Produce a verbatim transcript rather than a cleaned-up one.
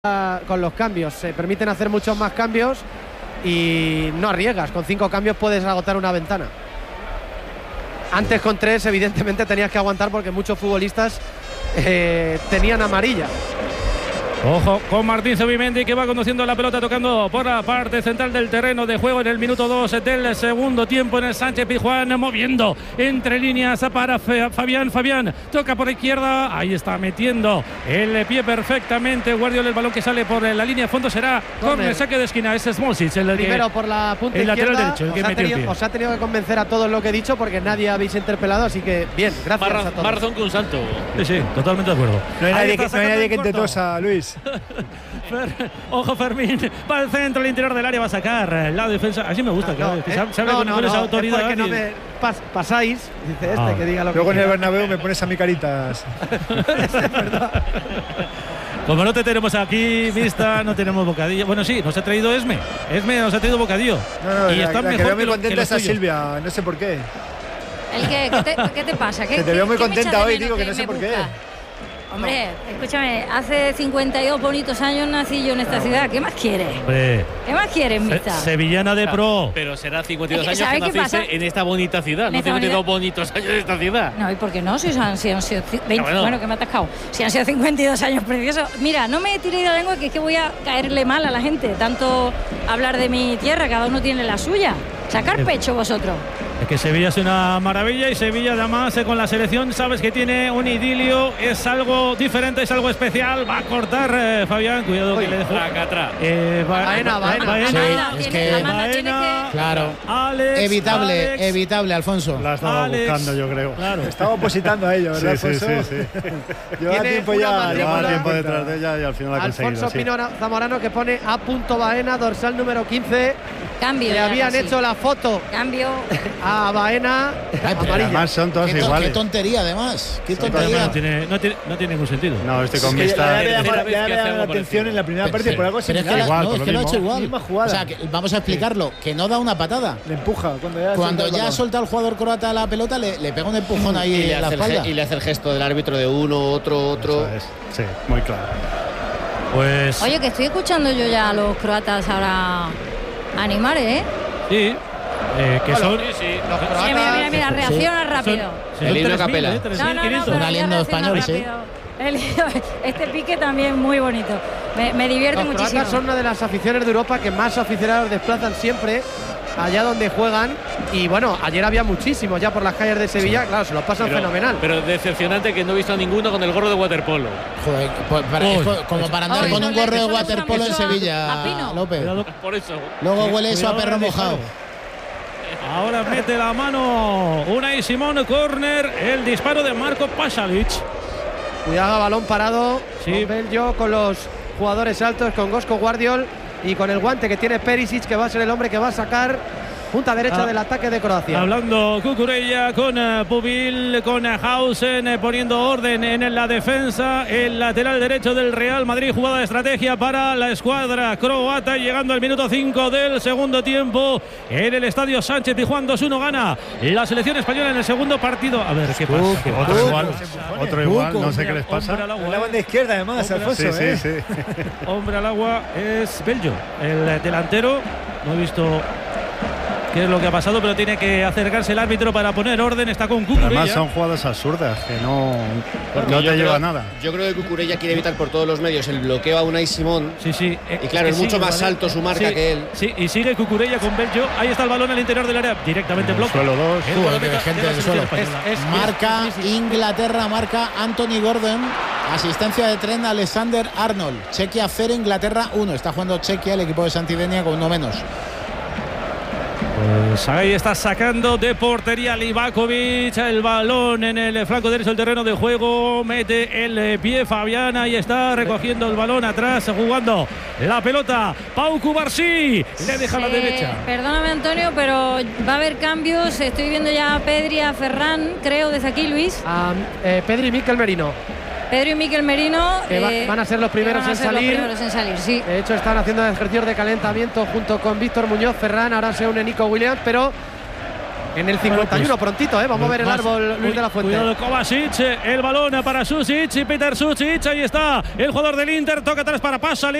con los cambios, se permiten hacer muchos más cambios y no arriesgas, con cinco cambios puedes agotar una ventana. Antes con tres evidentemente tenías que aguantar porque muchos futbolistas eh, tenían amarilla. Ojo con Martín Zubimendi, que va conduciendo la pelota, tocando por la parte central del terreno de juego en el minuto dos del segundo tiempo en el Sánchez Pizjuán, moviendo entre líneas para Fabián. Fabián toca por izquierda, ahí está metiendo el pie perfectamente Guardiola. El balón que sale por la línea de fondo será con el saque de esquina. Es Smolcic el primero que, por la punta el izquierda. Lateral derecho, el que os, ha metió tenido, el pie. os ha tenido que convencer a todos lo que he dicho porque nadie habéis interpelado, así que bien, gracias más, a todos. Más razón que un santo. Sí, sí, totalmente de acuerdo. No hay Ahí nadie que, está no hay nadie que te corto. tosa, Luis. Fer, ojo Fermín, va al centro, al interior del área, va a sacar la defensa. Así me gusta, Ah, claro, no, que eh, se, se habla no, con, no, con esa no, autoridad. es porque no y... me pas, pasáis, dice este, Ah. que diga lo Luego que en el quiera. Bernabéu me pones a mi caritas. Como no te tenemos aquí vista, no tenemos bocadillo. Bueno, sí, nos ha traído Esme. Esme nos ha traído bocadillo. No, no, y la, están la que mejor veo muy que, lo, contenta que es a los tuyos. Silvia, no sé por qué. ¿El qué? ¿Qué te, qué te pasa? ¿Qué, Que te qué- veo muy qué me contenta echas de hoy, menos digo, que no sé me por qué. buscas? Hombre, escúchame, hace cincuenta y dos bonitos años nací yo en esta ciudad. ¿Qué más quieres? Hombre, ¿Qué más quieres, se- Mista? sevillana de pro. Pero será cincuenta y dos Es que, años que ¿sabes qué naciste pasa? en esta bonita ciudad. En No esta cincuenta y dos bonita- bonitos años en esta ciudad. No, ¿y por qué no? Si han, si han sido veinte, Ah, bueno. bueno. que me ha atascado. Si han sido cincuenta y dos años preciosos. Mira, no me tiré de la lengua, que es que voy a caerle mal a la gente. Tanto hablar de mi tierra, cada uno tiene la suya. Sacar pecho vosotros. Es que Sevilla es una maravilla y Sevilla además eh, con la selección sabes que tiene un idilio, es algo diferente, es algo especial. Va a cortar eh, Fabián, cuidado que le dejo. Tracatra. Eh, va- Baena, va- Baena. Baena. Sí, Amanda, es tiene- que- Amanda tiene Baena. que... Claro. Alex, Evitable, Alex. evitable, Alfonso. La estaba Alex. buscando, yo creo. Claro. Estaba opositando a ello, ¿verdad, Sí, sí, Alfonso? sí, sí. Lleva Tiene tiempo una ya. matrícula. Llevaba tiempo Lleva detrás de ella y al final ha conseguido. Alfonso sí. Pino Zamorano, que pone A. Baena, dorsal número quince. Cambio. Le ya, habían sí. hecho la foto Cambio. a Baena Ay, pero amarilla. Además son todas Qué, to- iguales. qué tontería, además. Qué Además, tontería. No tiene, no, tiene, no tiene ningún sentido. No, estoy Es con que vista. ya le tercera llama vez ya que le hace llama la algo atención parecido. en la primera Pero, parte sí, por algo pero es que, similar. la- Igual, no, por es lo que lo ha mismo. hecho igual. Misma jugada. O sea, que vamos a explicarlo, que no da una patada. Le empuja cuando ya Cuando suelta el ya ha balón. soltado el jugador croata la pelota, le, le pega un empujón ahí Y le, en la hace el, espalda. ge- y le hace el gesto del árbitro de uno, otro, otro. Eso es. Sí, muy claro. Pues Oye, que estoy escuchando yo ya a los croatas ahora animar, ¿eh? sí, eh, que son. Los Mira, croatas, mira, mira, mira, reacciona rápido. son El himno tres mil, capela. eh, tres No, mil no, no, quinientos. pero Un ya aliento reacciona español, sí. rápido. El- este pique también muy bonito. Me, me divierte los muchísimo. croatas son una de las aficiones de Europa que más aficionados desplazan siempre allá donde juegan. Y bueno, ayer había muchísimos ya por las calles de Sevilla. Claro, se lo pasan Pero, fenomenal. pero decepcionante que no he visto a ninguno con el gorro de waterpolo. Joder, pues para- Uy. es co- como para andar Ay, con eso un le- gorro de eso le gusta waterpolo en mucho a- Sevilla, a Pino. López. Cuidado. Por eso. Luego huele eso a Cuidado perro con el mojado. disparo. Ahora mete la mano Unai Simón, corner, el disparo de Marco Pasalic. Cuidado, balón parado. Sí. Con Bello, con los jugadores altos, con Gosko Guardiol y con el guante que tiene Perisic, que va a ser el hombre que va a sacar punta derecha Ah. del ataque de Croacia. Hablando Cucurella con eh, Pubil, con eh, Hausen, eh, poniendo orden en la defensa. El lateral derecho del Real Madrid, jugada de estrategia para la escuadra croata, llegando al minuto cinco del segundo tiempo en el estadio Sánchez Pizjuán. dos uno gana la selección española en el segundo partido. A ver qué pasa. Cuco, ¿Qué Otro pasa? igual. Otro igual. Cuco. No sé qué les Hombre pasa. al agua, En la banda izquierda, además, Hombre, Alfonso. Sí, ¿eh? sí, sí. Hombre al agua es Bello, el delantero. No he visto qué es lo que ha pasado, pero tiene que acercarse el árbitro para poner orden. Está con Además Cucurella. son jugadas absurdas que no, Porque no yo te lleva creo- a nada. Yo creo que Cucurella quiere evitar por todos los medios el bloqueo a Unai Simón. Sí, sí. eh, Y claro, que es mucho sigue, más ¿vale? alto su marca Sí, que él. Sí, y sigue Cucurella con Bello. Ahí está el balón al interior del área. Directamente En el bloque. suelo dos. El Joder, guardameta qué gente de la del selección suelo. española. Es- es- Marca sí, sí, sí. Inglaterra, marca Anthony Gordon. Asistencia de Trent Alexander Arnold. Chequia cero, Inglaterra uno. Está jugando Chequia, el equipo de Santidenia, con uno menos. Pues ahí está sacando de portería Livakovic el balón en el flanco derecho del terreno de juego. Mete el eh, pie Fabián. Ahí está recogiendo el balón atrás, jugando la pelota. Pau Cubarsí le deja a la Eh, derecha. Perdóname, Antonio, pero va a haber cambios. Estoy viendo ya a Pedri, a Ferran, creo, desde aquí, Luis. A, eh, Pedri y Mikel Merino. Pedro y Mikel Merino. Que va- eh, van a ser los que primeros van a en ser los salir. primeros en salir, sí. De hecho, están haciendo ejercicios de calentamiento junto con Víctor Muñoz, Ferran. Ahora se une Nico Williams, pero En el cincuenta y uno, Bueno, pues, prontito, ¿eh? Vamos a ver el más- árbol, Luis de la Fuente. Cuidado Kovacic, el balón para Susic y Peter Susic. Ahí está el jugador del Inter. Toca atrás para Pasalic.